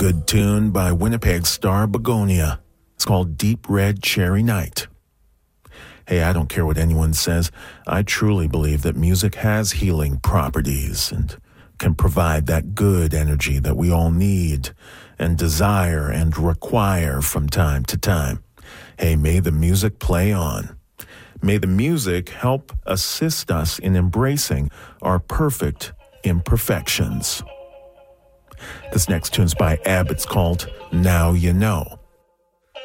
good tune by Winnipeg Star Begonia. It's called Deep Red Cherry Night. Hey, I don't care what anyone says. I truly believe that music has healing properties and can provide that good energy that we all need and desire and require from time to time. Hey, may the music play on. May the music help assist us in embracing our perfect imperfections. This next tune's by Ebb. It's called Now You Know.